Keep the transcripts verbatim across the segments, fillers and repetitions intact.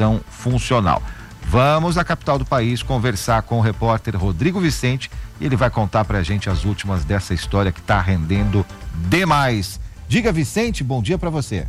funcional. Vamos à capital do país conversar com o repórter Rodrigo Vicente e ele vai contar pra gente as últimas dessa história que tá rendendo demais. Diga, Vicente, bom dia pra você.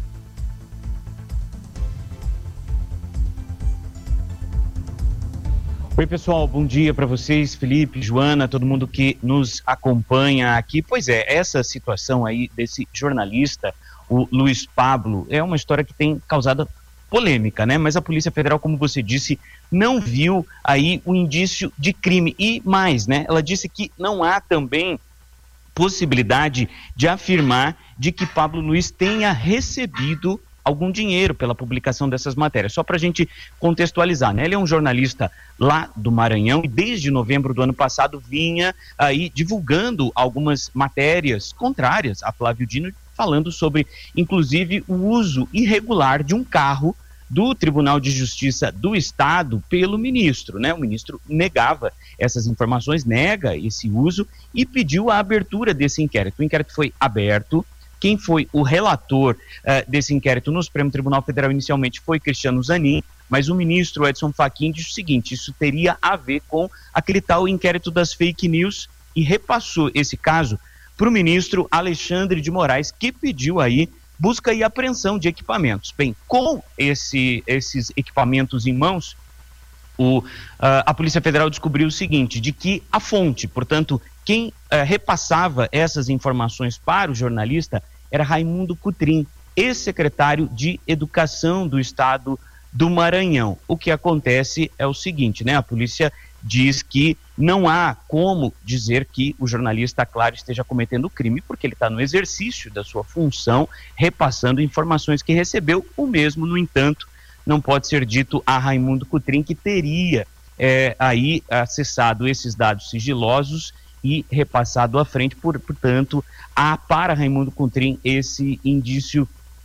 Oi, pessoal, bom dia para vocês, Felipe, Joana, todo mundo que nos acompanha aqui. Pois é, essa situação aí desse jornalista, o Luiz Pablo, é uma história que tem causado polêmica, né? Mas a Polícia Federal, como você disse, não viu aí o indício de crime. E mais, né? Ela disse que não há também possibilidade de afirmar de que Pablo Luiz tenha recebido algum dinheiro pela publicação dessas matérias. Só para a gente contextualizar, né? Ele é um jornalista lá do Maranhão e desde novembro do ano passado vinha aí divulgando algumas matérias contrárias a Flávio Dino, falando sobre, inclusive, o uso irregular de um carro do Tribunal de Justiça do Estado pelo ministro, né? O ministro negava essas informações, nega esse uso e pediu a abertura desse inquérito. O inquérito foi aberto. Quem foi o relator uh, desse inquérito no Supremo Tribunal Federal inicialmente foi Cristiano Zanin, mas o ministro Edson Fachin disse o seguinte: isso teria a ver com aquele tal inquérito das fake news e repassou esse caso para o ministro Alexandre de Moraes, que pediu aí busca e apreensão de equipamentos. Bem, com esse, esses equipamentos em mãos, o, uh, a Polícia Federal descobriu o seguinte, de que a fonte, portanto, quem uh, repassava essas informações para o jornalista era Raimundo Cotrim, ex-secretário de Educação do Estado do Maranhão. O que acontece é o seguinte, né? A polícia diz que não há como dizer que o jornalista, claro, esteja cometendo crime, porque ele está no exercício da sua função, repassando informações que recebeu. O mesmo, no entanto, não pode ser dito a Raimundo Cotrim que teria é, aí acessado esses dados sigilosos e repassado à frente, por, portanto, há para Raimundo Cotrim esse indício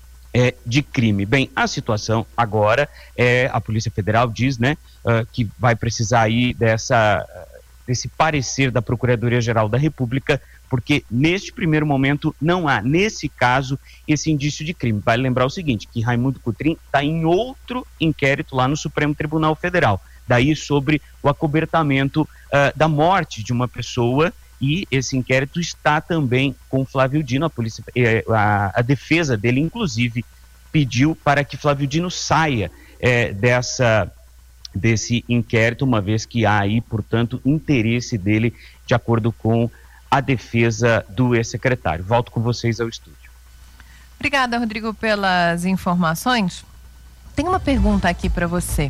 é, de crime. Bem, a situação agora, é, a Polícia Federal diz, né, uh, que vai precisar aí dessa, desse parecer da Procuradoria-Geral da República, porque neste primeiro momento não há, nesse caso, esse indício de crime. Vale lembrar o seguinte, que Raimundo Cotrim está em outro inquérito lá no Supremo Tribunal Federal, daí sobre o acobertamento uh, da morte de uma pessoa, e esse inquérito está também com Flávio Dino. A polícia, eh, a, a defesa dele, inclusive, pediu para que Flávio Dino saia eh, dessa, desse inquérito, uma vez que há aí, portanto, interesse dele, de acordo com a defesa do ex-secretário. Volto com vocês ao estúdio. Obrigada, Rodrigo, pelas informações. Tem uma pergunta aqui para você.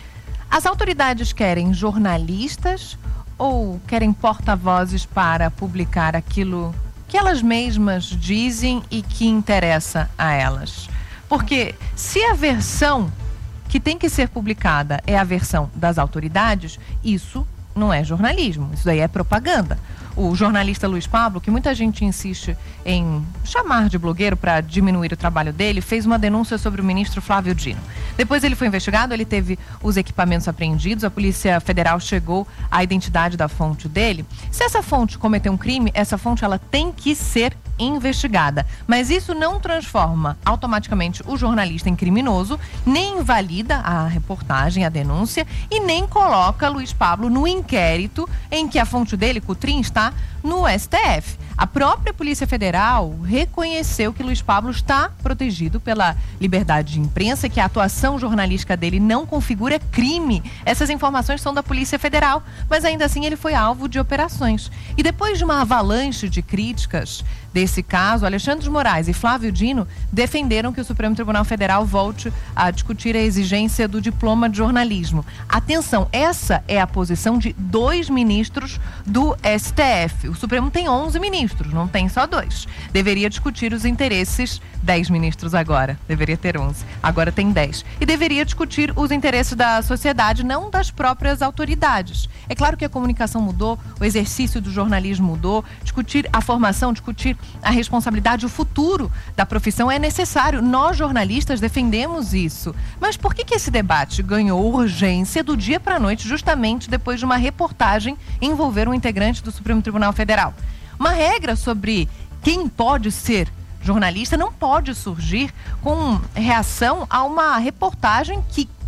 As autoridades querem jornalistas ou querem porta-vozes para publicar aquilo que elas mesmas dizem e que interessa a elas? Porque se a versão que tem que ser publicada é a versão das autoridades, isso não é jornalismo, isso daí é propaganda. O jornalista Luiz Pablo, que muita gente insiste em chamar de blogueiro para diminuir o trabalho dele, fez uma denúncia sobre o ministro Flávio Dino. Depois ele foi investigado, ele teve os equipamentos apreendidos, a Polícia Federal chegou à identidade da fonte dele. Se essa fonte cometeu um crime, essa fonte ela tem que ser investigada. Mas isso não transforma automaticamente o jornalista em criminoso, nem invalida a reportagem, a denúncia, e nem coloca Luiz Pablo no inquérito em que a fonte dele, Cotrim, está no S T F. A própria Polícia Federal reconheceu que Luiz Pablo está protegido pela liberdade de imprensa, que a atuação jornalística dele não configura crime. Essas informações são da Polícia Federal, mas ainda assim ele foi alvo de operações. E depois de uma avalanche de críticas desse caso, Alexandre de Moraes e Flávio Dino defenderam que o Supremo Tribunal Federal volte a discutir a exigência do diploma de jornalismo. Atenção, essa é a posição de dois ministros do S T F. O Supremo tem onze ministros, não tem só dois. Deveria discutir os interesses, dez ministros agora, deveria ter onze, agora tem dez. E deveria discutir os interesses da sociedade, não das próprias autoridades. É claro que a comunicação mudou, o exercício do jornalismo mudou, discutir a formação, discutir a responsabilidade, o futuro da profissão é necessário. Nós, jornalistas, defendemos isso. Mas por que que esse debate ganhou urgência do dia para a noite, justamente depois de uma reportagem envolver um integrante do Supremo Tribunal Federal? Uma regra sobre quem pode ser jornalista não pode surgir com reação a uma reportagem que